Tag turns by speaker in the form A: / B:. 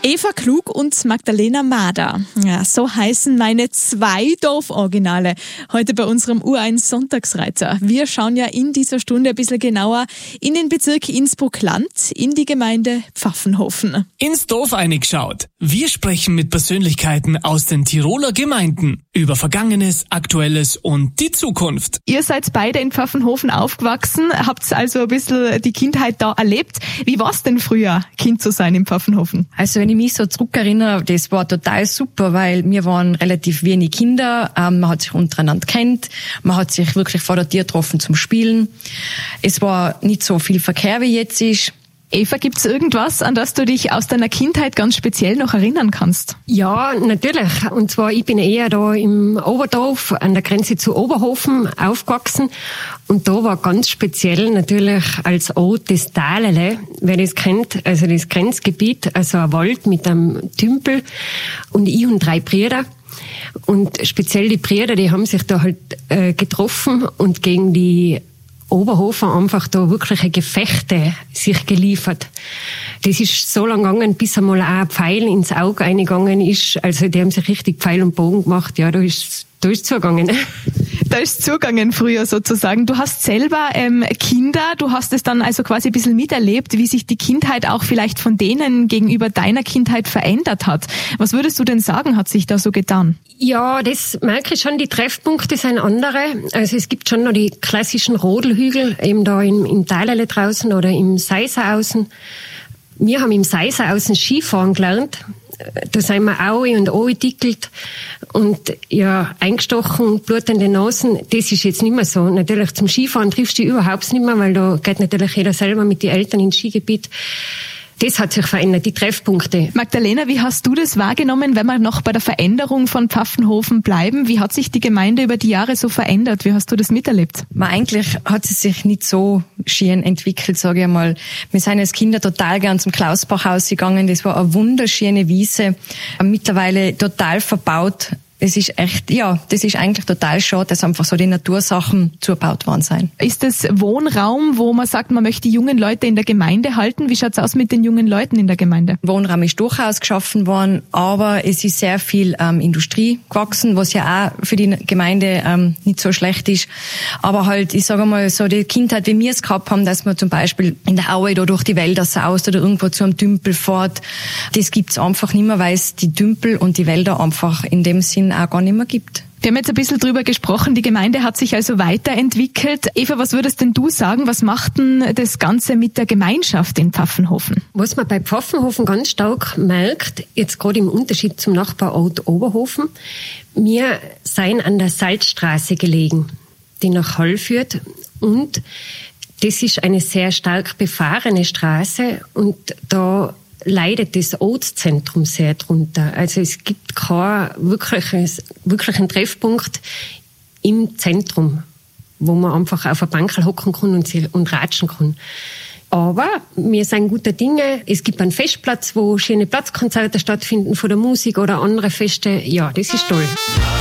A: Eva Klug und Magdalena Mader. Ja, so heißen meine 2 Dorforiginale heute bei unserem U1 Sonntagsreiter. Wir schauen ja in dieser Stunde ein bisschen genauer in den Bezirk Innsbruck-Land, in die Gemeinde Pfaffenhofen.
B: Ins Dorf eingeschaut. Wir sprechen mit Persönlichkeiten aus den Tiroler Gemeinden über Vergangenes, Aktuelles und die Zukunft.
A: Ihr seid beide in Pfaffenhofen aufgewachsen, habt also ein bisschen die Kindheit da erlebt. Wie war es denn früher, Kind zu sein in Pfaffenhofen?
C: Also wenn ich mich so zurückerinnere, das war total super, weil wir waren relativ wenig Kinder, man hat sich untereinander kennt, man hat sich wirklich vor der Tür getroffen zum Spielen. Es war nicht so viel Verkehr wie jetzt ist.
A: Eva, gibt's irgendwas, an das du dich aus deiner Kindheit ganz speziell noch erinnern kannst?
D: Ja, natürlich. Und zwar, ich bin eher da im Oberdorf an der Grenze zu Oberhofen aufgewachsen. Und da war ganz speziell natürlich als Ort das Dahlele, wer das kennt, also das Grenzgebiet, also ein Wald mit einem Tümpel. Und ich und 3 Brüder. Und speziell die Brüder, die haben sich da halt getroffen und gegen die Oberhofer einfach da wirkliche Gefechte sich geliefert. Das ist so lange gegangen, bis einmal auch ein Pfeil ins Auge eingegangen ist. Also die haben sich richtig Pfeil und Bogen gemacht. Ja, da ist zugegangen.
A: Da ist zugegangen früher sozusagen. Du hast selber Kinder, du hast es dann also quasi ein bisschen miterlebt, wie sich die Kindheit auch vielleicht von denen gegenüber deiner Kindheit verändert hat. Was würdest du denn sagen, hat sich da so getan?
D: Ja, das merke ich schon, die Treffpunkte sind andere. Also es gibt schon noch die klassischen Rodelhügel, eben da im Dahlele draußen oder im Seiser außen. Wir haben im Seiser außen Skifahren gelernt. Da sind wir Aue und Aue dickelt und ja, eingestochen, blutende Nasen. Das ist jetzt nicht mehr so. Natürlich zum Skifahren triffst du dich überhaupt nicht mehr, weil da geht natürlich jeder selber mit den Eltern ins Skigebiet. Das hat sich verändert, die Treffpunkte.
A: Magdalena, wie hast du das wahrgenommen, wenn wir noch bei der Veränderung von Pfaffenhofen bleiben? Wie hat sich die Gemeinde über die Jahre so verändert? Wie hast du das miterlebt?
C: Eigentlich hat sie sich nicht so schön entwickelt, sage ich einmal. Wir sind als Kinder total gern zum Klausbachhaus gegangen. Das war eine wunderschöne Wiese, mittlerweile total verbaut. Es ist echt, ja, das ist eigentlich total schade, dass einfach so die Natursachen zugebaut worden sind.
A: Ist das Wohnraum, wo man sagt, man möchte die jungen Leute in der Gemeinde halten? Wie schaut's aus mit den jungen Leuten in der Gemeinde?
C: Wohnraum ist durchaus geschaffen worden, aber es ist sehr viel Industrie gewachsen, was ja auch für die Gemeinde nicht so schlecht ist. Aber halt, ich sage mal, so die Kindheit, wie wir es gehabt haben, dass man zum Beispiel in der Aue da durch die Wälder saust oder irgendwo zu einem Tümpel fährt, das gibt's einfach nicht mehr, weil es die Tümpel und die Wälder einfach in dem Sinn auch gar nicht mehr gibt.
A: Wir haben jetzt ein bisschen drüber gesprochen, die Gemeinde hat sich also weiterentwickelt. Eva, was würdest denn du sagen, was macht denn das Ganze mit der Gemeinschaft in Pfaffenhofen?
D: Was man bei Pfaffenhofen ganz stark merkt, jetzt gerade im Unterschied zum Nachbarort Oberhofen, wir sind an der Salzstraße gelegen, die nach Hall führt, und das ist eine sehr stark befahrene Straße und da leidet das Ortszentrum sehr drunter. Also es gibt keinen wirklichen Treffpunkt im Zentrum, wo man einfach auf einer Bank hocken kann und ratschen kann. Aber wir sind guter Dinge. Es gibt einen Festplatz, wo schöne Platzkonzerte stattfinden von der Musik oder andere Feste. Ja, das ist toll.